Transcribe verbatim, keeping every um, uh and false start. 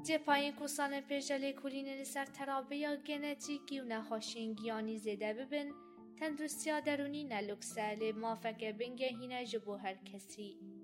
جه پایین کسان پیجاله کلینری سر ترابه یا گنتیکی و نخواشنگیانی زده ببین تندرستی ها درونی نلوکسه لی مافکه بنگه هینه جبو هر کسی.